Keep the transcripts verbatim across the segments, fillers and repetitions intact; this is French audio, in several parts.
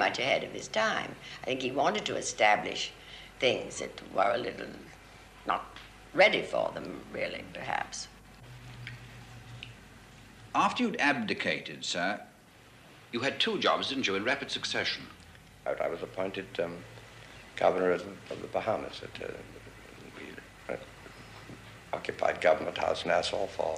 much ahead of his time. I think he wanted to establish things that were a little not ready for them, really, perhaps. After you'd abdicated, sir, you had two jobs, didn't you, in rapid succession? I was appointed um, governor of the, of the Bahamas. At, uh, we uh, occupied Government House, Nassau, for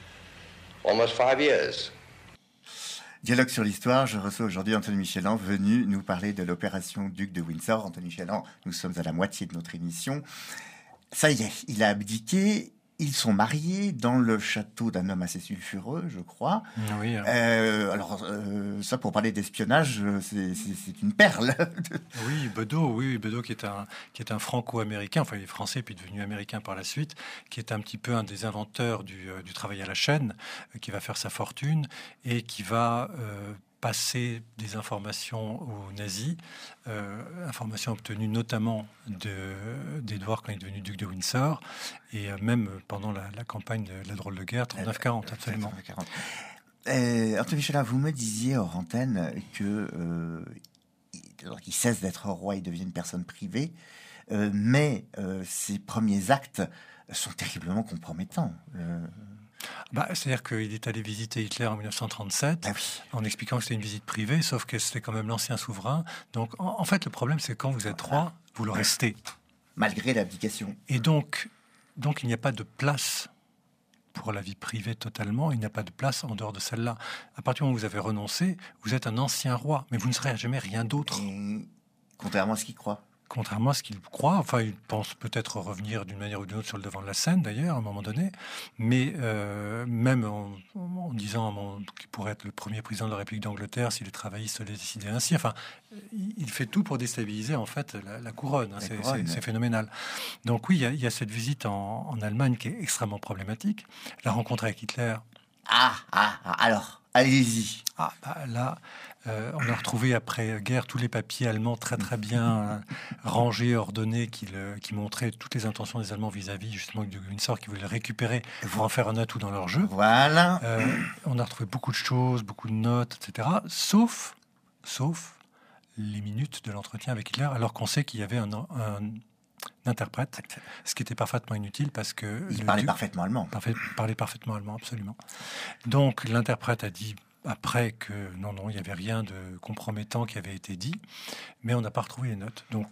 almost five years. Dialogue sur l'histoire, je reçois aujourd'hui Anthony Michelan, venu nous parler de l'opération Duc de Windsor. Anthony Michelan, nous sommes à la moitié de notre émission. Ça y est, il a abdiqué. Ils sont mariés dans le château d'un homme assez sulfureux, je crois. Oui. Hein. Euh, alors, euh, ça, pour parler d'espionnage, c'est, c'est, c'est une perle. Oui, Bedeau, oui, Bedeau qui est un qui est un franco-américain, enfin il est français puis devenu américain par la suite, qui est un petit peu un des inventeurs du, euh, du travail à la chaîne, euh, qui va faire sa fortune et qui va euh, passer des informations aux nazis, euh, informations obtenues notamment de, d'Édouard quand il est devenu duc de Windsor, et euh, même pendant la, la campagne de la drôle de guerre trente-neuf quarante, absolument. Euh, Anthony Michelan, vous me disiez hors antenne que euh, qu'il cesse d'être roi, il devient une personne privée, euh, mais euh, ses premiers actes sont terriblement compromettants. Euh... Bah, c'est-à-dire qu'il est allé visiter Hitler en dix-neuf cent trente-sept, ah oui. en expliquant que c'était une visite privée, sauf que c'était quand même l'ancien souverain. Donc, en, en fait, le problème, c'est que quand vous êtes roi, vous le restez. Malgré l'abdication. Et donc, donc, il n'y a pas de place pour la vie privée totalement. Il n'y a pas de place en dehors de celle-là. À partir du moment où vous avez renoncé, vous êtes un ancien roi, mais vous ne serez jamais rien d'autre. Et, contrairement à ce qu'il croit. Contrairement à ce qu'il croit, enfin, il pense peut-être revenir d'une manière ou d'une autre sur le devant de la scène, d'ailleurs, à un moment donné, mais euh, même en, en disant qu'il pourrait être le premier président de la République d'Angleterre si les travaillistes le décidaient ainsi, enfin, il fait tout pour déstabiliser, en fait, la, la couronne. Hein, la c'est, couronne. C'est, c'est phénoménal. Donc oui, il y a, il y a cette visite en, en Allemagne qui est extrêmement problématique. La rencontre avec Hitler... Ah, ah, ah alors, allez-y. Ah, bah là... Euh, on a retrouvé après-guerre tous les papiers allemands très très bien euh, rangés, ordonnés, qui, le, qui montraient toutes les intentions des Allemands vis-à-vis justement de Windsor, qui voulaient le récupérer pour en faire un atout dans leur jeu. Voilà. Euh, on a retrouvé beaucoup de choses, beaucoup de notes, et cetera. Sauf, sauf les minutes de l'entretien avec Hitler, alors qu'on sait qu'il y avait un, un interprète, ce qui était parfaitement inutile parce que... Il parlait duc, parfaitement allemand. Parfait, parlait parfaitement allemand, absolument. Donc l'interprète a dit... Après que, non, non, il n'y avait rien de compromettant qui avait été dit, mais on n'a pas retrouvé les notes. Donc,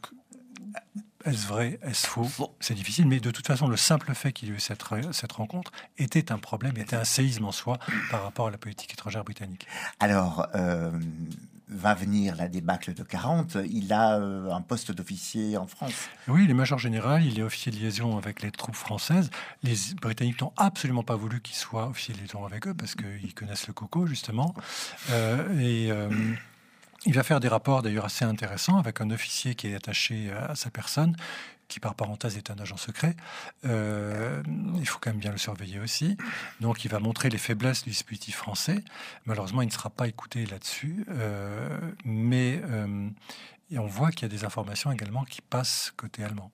est-ce vrai, est-ce faux ? C'est difficile, mais de toute façon, le simple fait qu'il y ait eu cette, cette rencontre était un problème, était un séisme en soi par rapport à la politique étrangère britannique. Alors, euh, va venir la débâcle de quarante, il a euh, un poste d'officier en France. Oui, il est major général, il est officier de liaison avec les troupes françaises. Les Britanniques n'ont absolument pas voulu qu'il soit officier de liaison avec eux, parce qu'ils connaissent le coco, justement. Euh, et... Euh, Il va faire des rapports d'ailleurs assez intéressants avec un officier qui est attaché à sa personne, qui par parenthèse est un agent secret. Euh, il faut quand même bien le surveiller aussi. Donc il va montrer les faiblesses du dispositif français. Malheureusement, il ne sera pas écouté là-dessus. Euh, mais euh, et on voit qu'il y a des informations également qui passent côté allemand.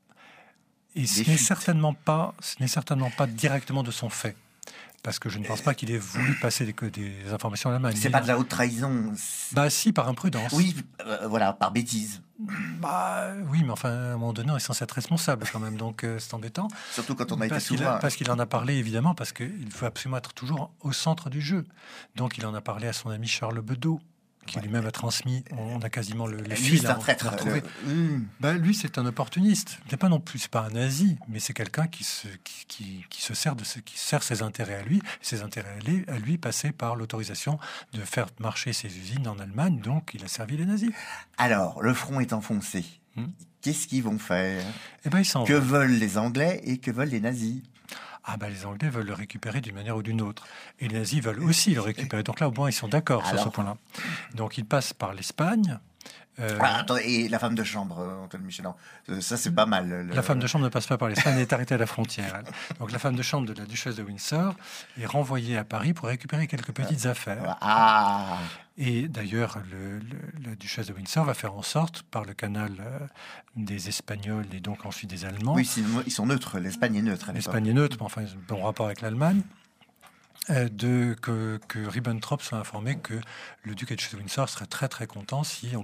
Et ce n'est certainement pas, ce n'est certainement pas directement de son fait. Parce que je ne pense pas qu'il ait voulu passer des, des informations à l'Allemagne. C'est pas de la haute trahison. Bah si, par imprudence. Oui, euh, voilà, par bêtise. Bah oui, mais enfin, à un moment donné, on est censé être responsable quand même, donc euh, c'est embêtant. Surtout quand on a parce été qu'il souverain. a, Parce qu'il en a parlé, évidemment, parce qu'il faut absolument être toujours au centre du jeu. Donc il en a parlé à son ami Charles Bedeau, qui ouais. lui-même a transmis, on a quasiment le, le fil. C'est un traître. Le... Mmh. Ben, lui, c'est un opportuniste. C'est pas non plus, c'est pas un nazi, mais c'est quelqu'un qui se, qui, qui, qui se sert de ce, qui sert ses intérêts à lui. Ses intérêts à lui, à lui passaient par l'autorisation de faire marcher ses usines en Allemagne. Donc, il a servi les nazis. Alors, le front est enfoncé. Mmh. Qu'est-ce qu'ils vont faire ? Eh ben, ils s'en Que vont. veulent les Anglais et que veulent les nazis ? Ah ben, les Anglais veulent le récupérer d'une manière ou d'une autre. Et les nazis veulent aussi le récupérer. Donc là, au moins, ils sont d'accord Alors... sur ce point-là. Donc, ils passent par l'Espagne. Euh... Ah, attends, et la femme de chambre, Anthony Michelan, ça, c'est pas mal. Le... La femme de chambre ne passe pas par l'Espagne, elle est arrêtée à la frontière. Donc, la femme de chambre de la duchesse de Windsor est renvoyée à Paris pour récupérer quelques petites affaires. Ah. Et d'ailleurs, le, le, la duchesse de Windsor va faire en sorte, par le canal euh, des Espagnols et donc ensuite des Allemands... Oui, ils sont neutres, l'Espagne est neutre. L'Espagne est neutre, mais enfin, ils ont un bon rapport avec l'Allemagne. Euh, de, que, que Ribbentrop soit informé que le duc de Windsor serait très très content si on